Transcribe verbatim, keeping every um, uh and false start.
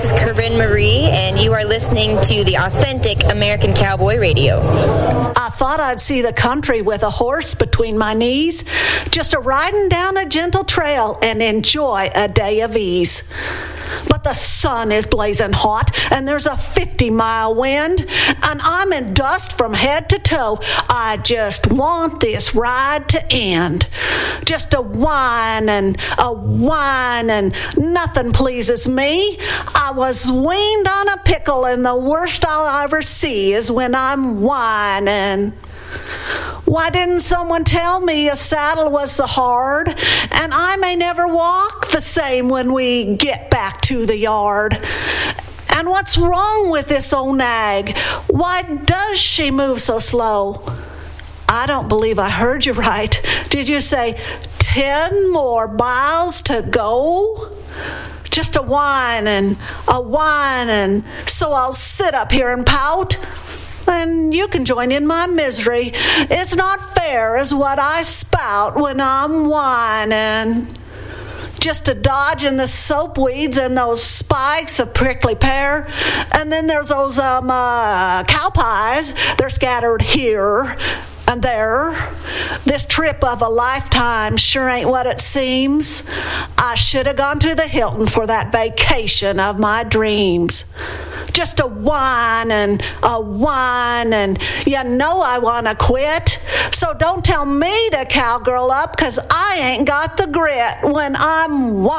is Corinne Marie, and you are listening to the Authentic American Cowboy Radio. I thought I'd see the country with a horse between my knees, just a riding down a gentle trail and enjoy a day of ease. But the sun is blazing hot, and there's a fifty-mile wind, and I'm in dust from head to toe. I just want this ride to end. Just a whine and a whine, and nothing pleases me. I was weaned on a pickle, and the worst I'll ever see is when I'm whining. Why didn't someone tell me a saddle was so hard, and I may never walk the same when we get back to the yard? And what's wrong with this old nag? Why does she move so slow? I don't believe I heard you right. Did you say ten more miles to go? Just a whining, a whining, so I'll sit up here and pout? And you can join in my misery. It's not fair is what I spout when I'm whining. Just a dodging the soap weeds and those spikes of prickly pear. And then there's those um, uh, cow pies. They're scattered here and there. This trip of a lifetime sure ain't what it seems. I should have gone to the Hilton for that vacation of my dreams. Just a whine and a whine, and you know I want to quit. So don't tell me to cowgirl up, 'cause I ain't got the grit when I'm whining.